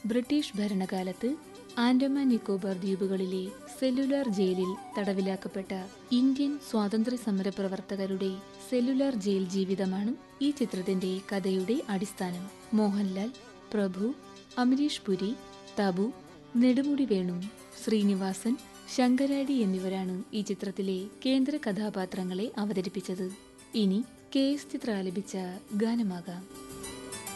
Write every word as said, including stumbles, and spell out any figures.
British ഭരണകാലത്ത് Andaman Nicobar ദ്വീപുകളിലെ cellular ജയിലിൽ തടവിലാക്കപ്പെട്ട Indian സ്വാതന്ത്ര്യ സമര പ്രവർത്തകരുടെ സെല്ലുലാർ ജയിൽ ജീവിതമാണ് ഈ ചിത്രത്തിന്റെ കഥയുടെ അടിസ്ഥാനം. മോഹൻലാൽ, പ്രഭു, അമരീഷ് പുരി, തബു, നെടുമുടി വേണു, ശ്രീനിവാസൻ, ശങ്കരാടി എന്നിവരാണ് ഈ ചിത്രത്തിലെ കേന്ദ്ര കഥാപാത്രങ്ങളെ അവതരിപ്പിച്ചത്. ഇനി കെ എസ് ചിത്ര ആലപിച്ച ഗാനമാകാം.